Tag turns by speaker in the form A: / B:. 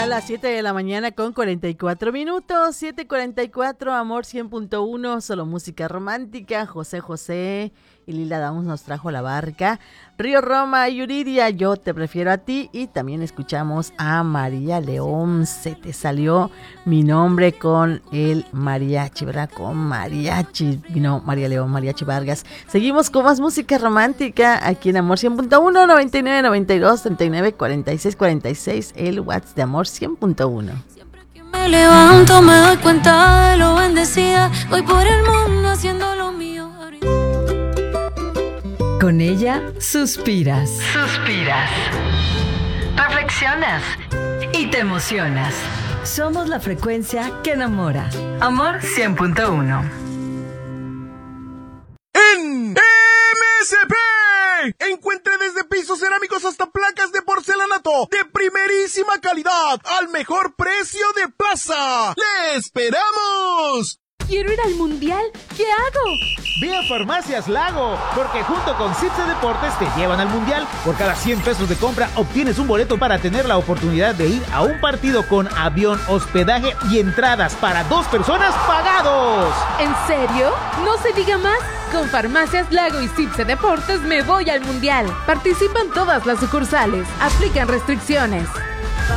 A: las 7 de la mañana con 44 minutos, 7:44, Amor 100.1, solo música romántica. José José y Lila Downs nos trajo La Barca. Río Roma y Yuridia, Yo te prefiero a ti. Y también escuchamos a María León, Se te salió mi nombre, con el mariachi, ¿verdad? Con mariachi, vino María León, Mariachi Vargas. Seguimos con más música romántica aquí en Amor 100.1, 99 92 39 46 46, el WhatsApp de Amor 100.1.
B: Siempre que me levanto me doy cuenta de lo bendecida. Voy por el mundo haciendo lo mío.
C: Con ella suspiras, reflexionas y te emocionas. Somos la frecuencia que enamora. Amor 100.1.
D: En MSP encuentre desde pisos cerámicos hasta placas de porcelanato de primerísima calidad al mejor precio de plaza. ¡Le esperamos!
E: ¡Quiero ir al mundial! ¿Qué hago?
F: Ve a Farmacias Lago, porque junto con Cipse Deportes te llevan al mundial. Por cada 100 pesos de compra obtienes un boleto para tener la oportunidad de ir a un partido con avión, hospedaje y entradas para 2 personas pagados.
E: ¿En serio? No se diga más. Con Farmacias Lago y Cipse Deportes me voy al mundial. Participan todas las sucursales. Aplican restricciones.